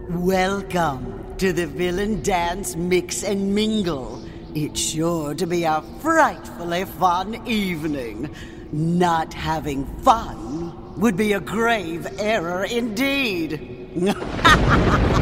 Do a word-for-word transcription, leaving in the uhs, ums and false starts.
Welcome to the Villain Dance Mix and Mingle. It's sure to be a frightfully fun evening. Not having fun would be a grave error indeed.